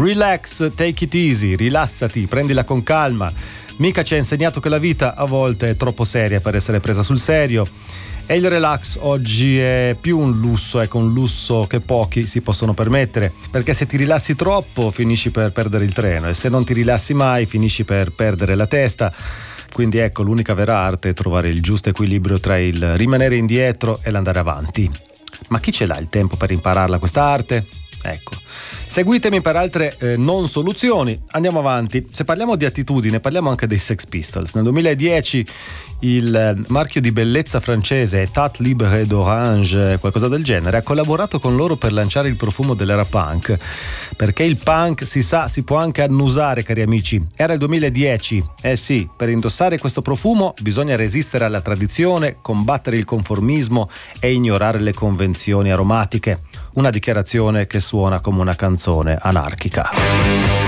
Relax, take it easy, rilassati, prendila con calma. Mica ci ha insegnato che la vita a volte è troppo seria per essere presa sul serio. E il relax oggi è più un lusso, un lusso che pochi si possono permettere, perché se ti rilassi troppo finisci per perdere il treno e se non ti rilassi mai finisci per perdere la testa. Quindi ecco, l'unica vera arte è trovare il giusto equilibrio tra il rimanere indietro e l'andare avanti. Ma chi ce l'ha il tempo per impararla questa arte? Ecco, seguitemi per altre non soluzioni. Andiamo avanti. Se parliamo di attitudine, parliamo anche dei Sex Pistols. Nel 2010 il marchio di bellezza francese Etat Libre d'Orange, qualcosa del genere, ha collaborato con loro per lanciare il profumo dell'era punk, perché il punk, si sa, si può anche annusare, cari amici. Era il 2010, sì, per indossare questo profumo bisogna resistere alla tradizione, combattere il conformismo e ignorare le convenzioni aromatiche. Una dichiarazione che suona come una canzone anarchica.